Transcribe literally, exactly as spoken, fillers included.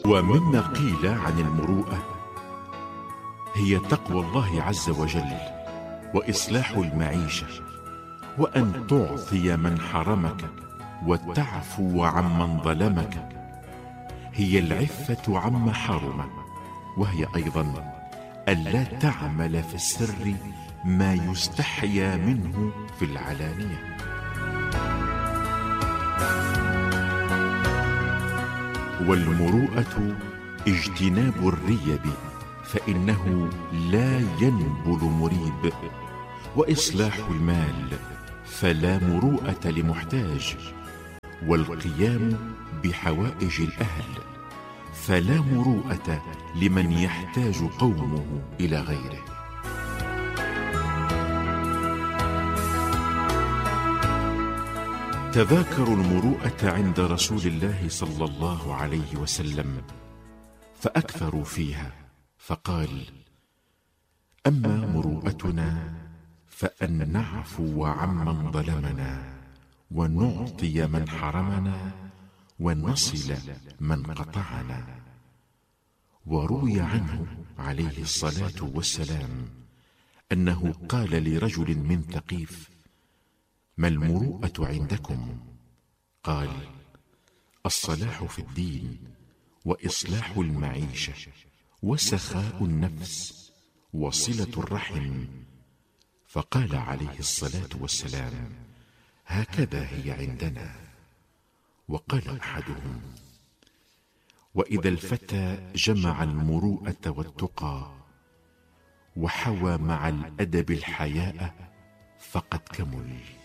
ومما قيل عن المروءة هي تقوى الله عز وجل وإصلاح المعيشة، وأن تعطي من حرمك وتعفو عمن ظلمك، هي العفة عما حرم، وهي أيضا ألا تعمل في السر ما يستحيا منه في العلانية. والمروءة اجتناب الريب، فإنه لا ينبل مريب، وإصلاح المال، فلا مروءة لمحتاج، والقيام بحوائج الأهل، فلا مروءة لمن يحتاج قومه إلى غيره. تذاكروا المروءة عند رسول الله صلى الله عليه وسلم فأكثروا فيها، فقال: أما مروءتنا فأن نعفو عمن ظلمنا، ونعطي من حرمنا، ونصل من قطعنا. وروي عنه عليه الصلاة والسلام أنه قال لرجل من ثقيف: ما المروءة عندكم؟ قال: الصلاح في الدين، وإصلاح المعيشة، وسخاء النفس، وصلة الرحم. فقال عليه الصلاة والسلام: هكذا هي عندنا. وقال أحدهم: وإذا الفتى جمع المروءة والتقى وحوى مع الأدب الحياء فقد كمل.